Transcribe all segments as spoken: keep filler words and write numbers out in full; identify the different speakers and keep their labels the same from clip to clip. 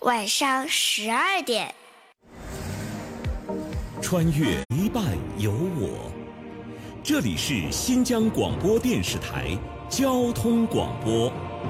Speaker 1: 晚上十二点。
Speaker 2: 穿越陪伴有我，这里是新疆广播电视台交通广播。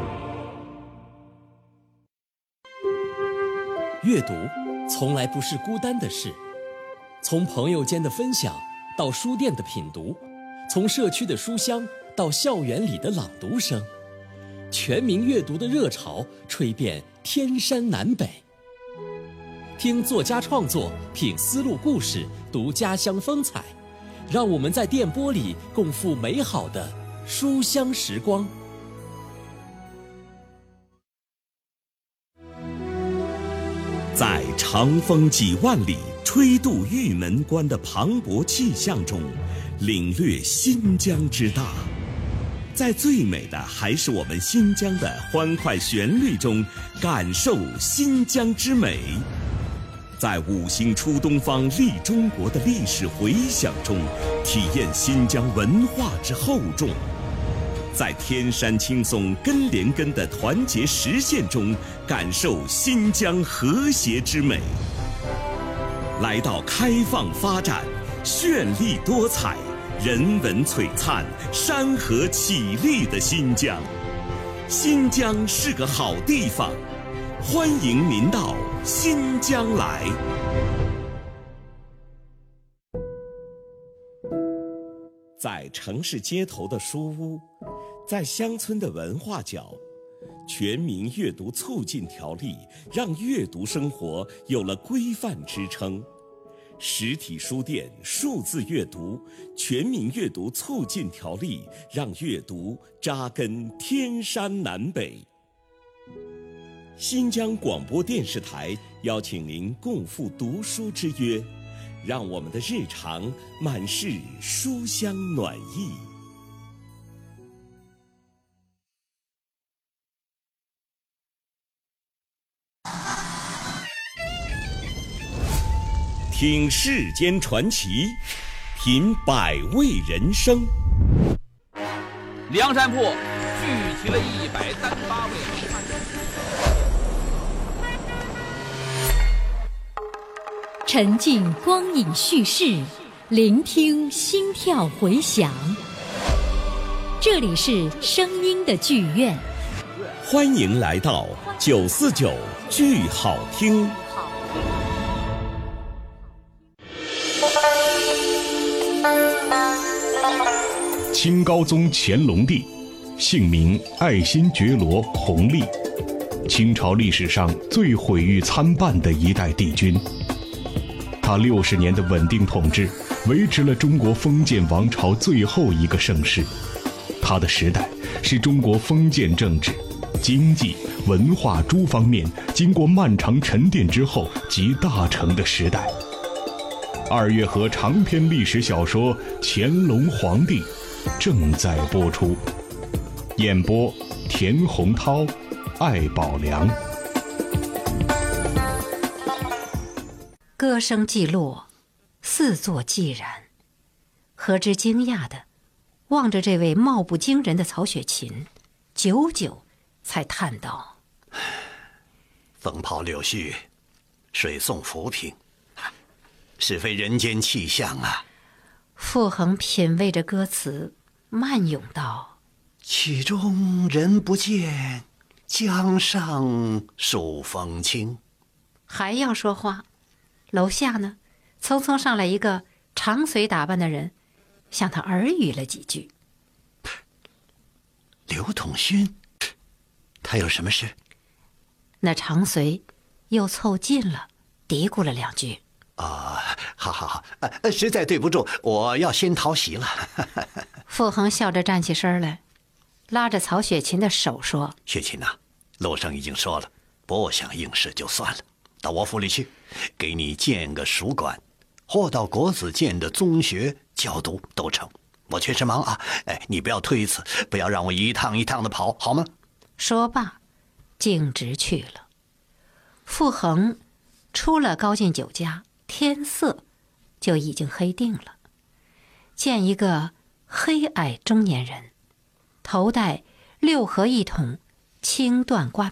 Speaker 3: 阅读从来不是孤单的事，从朋友间的分享到书店的品读，从社区的书香到校园里的朗读声，全民阅读的热潮吹遍天山南北。听作家创作，品丝路故事，读家乡风采，让我们在电波里共赴美好的书香时光。
Speaker 2: 在长风几万里、吹渡玉门关的磅礴气象中，领略新疆之大。在最美的还是我们新疆的欢快旋律中，感受新疆之美。在五星出东方利中国的历史回响中，体验新疆文化之厚重。在天山青松根连根的团结实现中，感受新疆和谐之美。来到开放发展、绚丽多彩、人文璀璨、山河绮丽的新疆。新疆是个好地方，欢迎您到新疆来。在城市街头的书屋，在乡村的文化角，全民阅读促进条例让阅读生活有了规范支撑。实体书店数字阅读，全民阅读促进条例让阅读扎根天山南北。新疆广播电视台邀请您共赴读书之约，让我们的日常满是书香暖意。听世间传奇，品百味人生。
Speaker 4: 梁山泊聚集了一百三十八位好汉。
Speaker 5: 沉浸光影叙事，聆听心跳回响。这里是声音的剧院，
Speaker 2: 欢迎来到九四九剧好听。
Speaker 6: 清高宗乾隆帝，姓名爱新觉罗·弘历，清朝历史上最毁誉参半的一代帝君。他六十年的稳定统治，维持了中国封建王朝最后一个盛世。他的时代是中国封建政治、经济、文化诸方面经过漫长沉淀之后集大成的时代。二月河长篇历史小说《乾隆皇帝》正在播出，演播田洪涛、艾宝良。
Speaker 5: 歌声既落，四座寂然，何之惊讶地望着这位貌不惊人的曹雪芹，久久才叹道：
Speaker 7: 风抛柳絮，水送浮萍，是非人间气象啊。
Speaker 5: 傅恒品味着歌词，慢咏道：
Speaker 7: 曲中人不见，江上数风清。
Speaker 5: 还要说话，楼下呢，匆匆上来一个长随打扮的人，向他耳语了几句。
Speaker 7: 刘统勋，他有什么事？
Speaker 5: 那长随又凑近了，嘀咕了两句。
Speaker 7: 啊，好好好，呃，实在对不住，我要先逃席了。
Speaker 5: 傅恒笑着站起身来，拉着曹雪芹的手说：
Speaker 7: 雪芹呐、啊，陆生已经说了，不想应试就算了，到我府里去，给你建个书馆，或到国子监的宗学教读都成。我确实忙啊，哎，你不要推辞，不要让我一趟一趟的跑，好吗？
Speaker 5: 说罢，径直去了。傅恒出了高进酒家，天色就已经黑定了。见一个黑矮中年人，头戴六合一筒青缎瓜